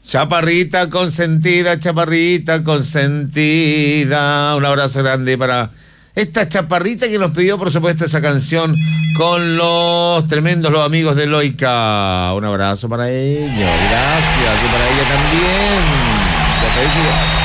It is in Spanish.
Chaparrita consentida, chaparrita consentida. Un abrazo grande para esta chaparrita que nos pidió, por supuesto, esa canción con los amigos de Loica. Un abrazo para ellos, gracias, y para ella también.